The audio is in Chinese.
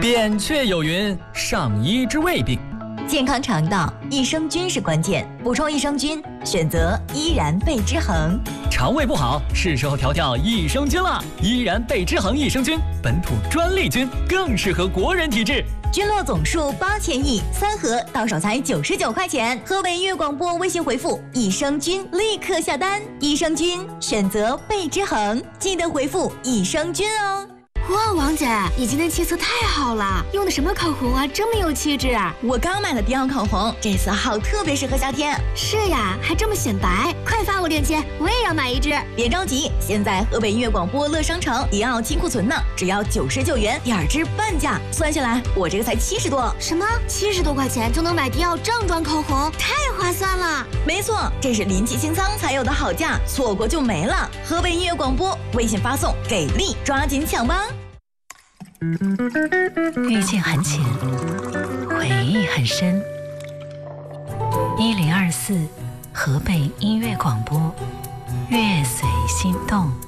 扁鹊有云：上医治未病。 健康肠道，益生菌是关键。补充益生菌，选择依然贝之恒。 肠胃不好，是时候调调益生菌了。依然贝之恒益生菌，本土专利菌，更适合国人体质。 菌落总数8000亿，3盒到手才99块钱。河北音乐广播微信回复“益生菌”立刻下单。益生菌选择贝之恒，记得回复“益生菌”哦。 哇，王姐，你今天气色太好了，用的什么口红啊，这么有气质啊！ 我刚买了迪奥口红，这色号特别适合夏天。 是呀，还这么显白，快发我链接，我也要买一支。 别着急，现在河北音乐广播乐商城迪奥清库存呢，只要99元，2支半价，算下来我这个才70多。 什么？70多块钱就能买迪奥正装口红，太划算了！ 没错，这是临期清仓才有的好价，错过就没了。河北音乐广播微信发送给力，抓紧抢吧！ 遇见很浅，回忆很深。1024河北音乐广播，乐随心动。